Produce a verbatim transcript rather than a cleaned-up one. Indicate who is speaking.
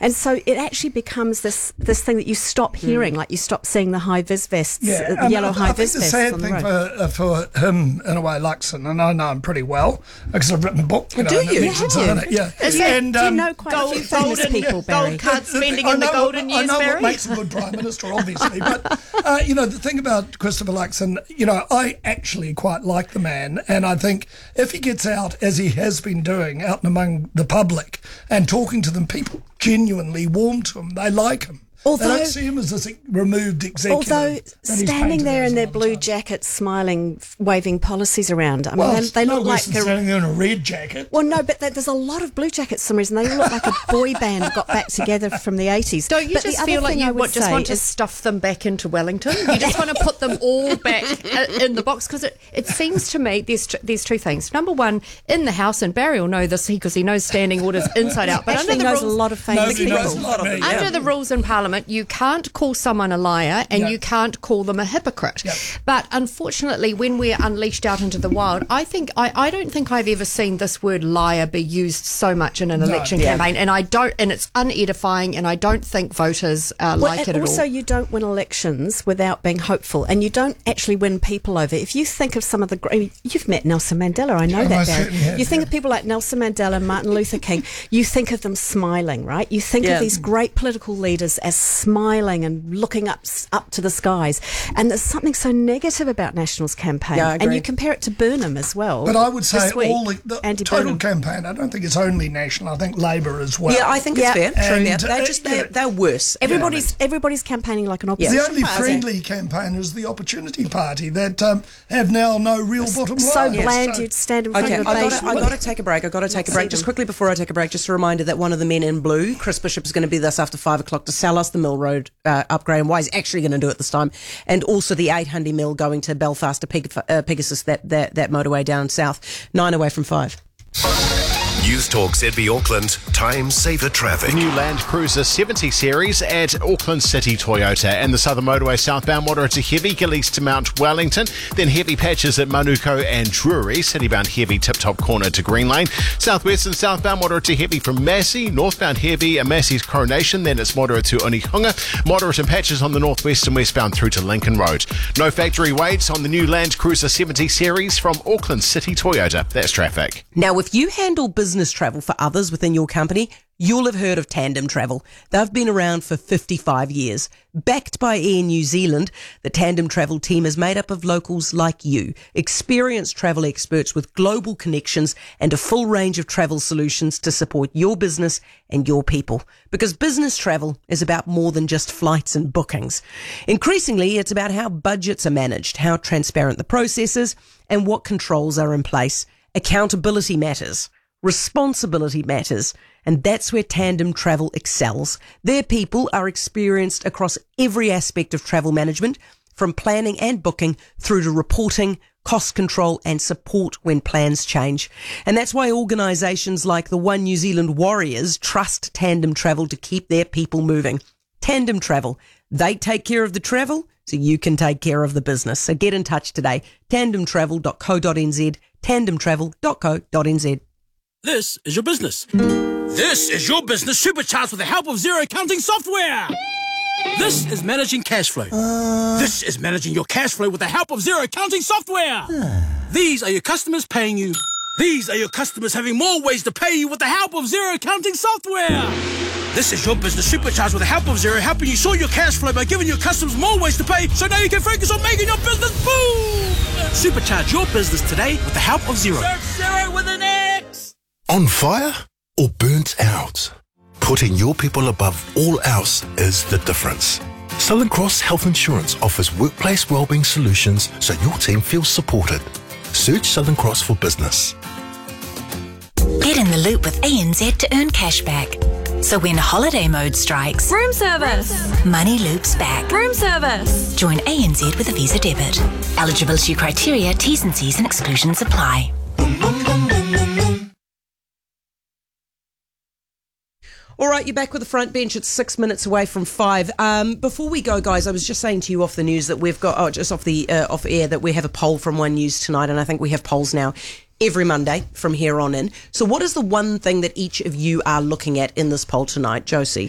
Speaker 1: And so it actually becomes this this thing that you stop hearing, mm. like you stop seeing the high vis vests,
Speaker 2: yeah,
Speaker 1: uh, the yellow
Speaker 2: I,
Speaker 1: high
Speaker 2: I
Speaker 1: vis
Speaker 2: think
Speaker 1: vests.
Speaker 2: the sad
Speaker 1: on the
Speaker 2: thing
Speaker 1: road.
Speaker 2: for, for him, in a way, Luxon, and I know him pretty well because I've written a book. You
Speaker 3: oh,
Speaker 2: know,
Speaker 3: do you?
Speaker 2: Yeah.
Speaker 1: Yeah.
Speaker 2: It, yeah.
Speaker 1: Is that,
Speaker 2: and,
Speaker 1: do you
Speaker 2: um,
Speaker 1: know quite
Speaker 3: gold,
Speaker 1: a few famous
Speaker 3: golden,
Speaker 1: people, Barry?
Speaker 3: Gold card spending
Speaker 2: I
Speaker 3: in the
Speaker 2: know
Speaker 3: golden
Speaker 2: what,
Speaker 3: years,
Speaker 2: I know
Speaker 3: Barry.
Speaker 2: what makes a good Prime Minister, obviously, but, uh, you know, the thing about Christopher Luxon, you know, I actually quite like the man, and I think if he gets out, as he has been doing, out and among the public and talking to them, people genuinely warm to him. They like him.
Speaker 1: Although,
Speaker 2: they don't see him as this removed executive.
Speaker 1: Although standing there in their blue
Speaker 2: time.
Speaker 1: jackets, smiling, waving policies around. I mean,
Speaker 2: well,
Speaker 1: they, they
Speaker 2: no
Speaker 1: look
Speaker 2: worse
Speaker 1: like
Speaker 2: than
Speaker 1: a,
Speaker 2: standing there in a red jacket.
Speaker 1: Well, no, but there's a lot of blue jackets for some reason. They all look like a boy band got back together from the eighties.
Speaker 3: Don't you
Speaker 1: but
Speaker 3: just
Speaker 1: the
Speaker 3: feel
Speaker 1: other
Speaker 3: like
Speaker 1: thing I
Speaker 3: you
Speaker 1: would
Speaker 3: would just
Speaker 1: say
Speaker 3: want to
Speaker 1: is-
Speaker 3: stuff them back into Wellington? You just want to put them all back uh, in the box? Because it, it seems to me there's, t- there's two things. Number one, in the House, and Barry will know this because he knows standing orders inside out. But
Speaker 1: Actually
Speaker 3: under the
Speaker 1: knows
Speaker 3: rules,
Speaker 1: a lot of famous
Speaker 2: Nobody
Speaker 1: people.
Speaker 2: knows a lot of me,
Speaker 3: Under
Speaker 2: yeah.
Speaker 3: the rules in Parliament, you can't call someone a liar and
Speaker 2: Yeah.
Speaker 3: you can't call them a hypocrite.
Speaker 2: Yep.
Speaker 3: But unfortunately, when we're unleashed out into the wild, I think I, I don't think I've ever seen this word liar be used so much in an
Speaker 2: No.
Speaker 3: election
Speaker 2: Yeah.
Speaker 3: campaign, and I don't, and it's unedifying, and I don't think voters uh,
Speaker 1: Well,
Speaker 3: like
Speaker 1: and
Speaker 3: it at
Speaker 1: also,
Speaker 3: all.
Speaker 1: you don't win elections without being hopeful, and you don't actually win people over. If you think of some of the great, you've met Nelson Mandela, I know
Speaker 2: I
Speaker 1: that,
Speaker 2: most
Speaker 1: Barry.
Speaker 2: certainly have,
Speaker 1: You think
Speaker 2: yeah.
Speaker 1: of people like Nelson Mandela, Martin Luther King. You think of them smiling, right? You think
Speaker 3: Yeah.
Speaker 1: of these great political leaders as smiling and looking up up to the skies. And there's something so negative about National's campaign,
Speaker 3: Yeah, I
Speaker 1: and
Speaker 3: agree.
Speaker 1: you compare it to Burnham as well.
Speaker 2: But I would say
Speaker 1: this week,
Speaker 2: all the, the
Speaker 1: Andy
Speaker 2: total
Speaker 1: Burnham.
Speaker 2: campaign, I don't think it's only National, I think Labor as well.
Speaker 4: Yeah, I think it's
Speaker 1: Yeah.
Speaker 4: fair. True.
Speaker 2: And,
Speaker 4: Yeah.
Speaker 2: uh,
Speaker 4: They're just they're,
Speaker 2: yeah.
Speaker 4: they're worse. at the
Speaker 1: Everybody's
Speaker 4: moment.
Speaker 1: everybody's campaigning like an opposition
Speaker 2: The only
Speaker 1: party.
Speaker 2: friendly campaign is the Opportunity Party that um, have now no real bottom line.
Speaker 1: So bland
Speaker 2: So-
Speaker 1: you'd stand in front
Speaker 4: Okay,
Speaker 1: of a
Speaker 4: I
Speaker 1: beige
Speaker 4: got I got to take a break. I got to take a break. Just quickly before I take a break, just a reminder that one of the men in blue, Chris Bishop, is going to be this after five o'clock to sell us the Mill Road uh, upgrade and why he's actually going to do it this time, and also the eight hundred mil going to Belfast to Peg- uh, Pegasus, that, that that motorway down south. Nine away from five.
Speaker 5: News Talk Z B Auckland, time saver traffic.
Speaker 6: New Land Cruiser seventy series at Auckland City Toyota, and the Southern Motorway southbound moderate to heavy Gillies to Mount Wellington, then heavy patches at Manuko and Drury, citybound heavy Tip Top Corner to Green Lane, southwest and southbound moderate to heavy from Massey, northbound heavy at Massey's Coronation, then it's moderate to Onehunga, moderate and patches on the northwest and westbound through to Lincoln Road. No factory waits on the new Land Cruiser seventy series from Auckland City Toyota. That's traffic.
Speaker 4: Now, if you handle business travel for others within your company, you'll have heard of Tandem Travel. They've been around for fifty-five years. Backed by Air New Zealand, the Tandem Travel team is made up of locals like you, experienced travel experts with global connections and a full range of travel solutions to support your business and your people. Because business travel is about more than just flights and bookings. Increasingly, it's about how budgets are managed, how transparent the process is, and what controls are in place. Accountability matters. Responsibility matters, and that's where Tandem Travel excels. Their people are experienced across every aspect of travel management, from planning and booking through to reporting, cost control and support when plans change. And that's why organisations like the One New Zealand Warriors trust Tandem Travel to keep their people moving. Tandem Travel, they take care of the travel so you can take care of the business. So get in touch today, tandem travel dot co dot n z, tandem travel dot co dot n z.
Speaker 7: This is your business. This is your business supercharged with the help of Xero accounting software. This is managing cash flow. Uh... This is managing your cash flow with the help of Xero accounting software. These are your customers paying you. These are your customers having more ways to pay you with the help of Xero accounting software. This is your business supercharged with the help of Xero, helping you sort your cash flow by giving your customers more ways to pay, so now you can focus on making your business boom. Supercharge your business today with the help of Xero. Search Xero with an X.
Speaker 5: On fire or burnt out? Putting your people above all else is the difference. Southern Cross Health Insurance offers workplace wellbeing solutions so your team feels supported. Search Southern Cross for business.
Speaker 8: Get in the loop with A N Z to earn cash back. So when holiday mode strikes,
Speaker 9: room service,
Speaker 8: money loops back.
Speaker 9: Room service.
Speaker 8: Join A N Z with a Visa debit. Eligibility criteria, T's and C's and exclusions apply.
Speaker 4: All right, you're back with the front bench. It's six minutes away from five. Um, before we go, guys, I was just saying to you off the news that we've got, oh, just off the uh, off air, that we have a poll from One News tonight, and I think we have polls now every Monday from here on in. So what is the one thing that each of you are looking at in this poll tonight, Josie?